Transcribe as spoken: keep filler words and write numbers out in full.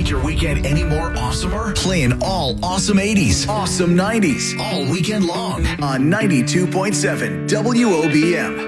make your weekend any more awesomer? Playing all awesome eighties, awesome nineties, all weekend long on ninety-two point seven W O B M.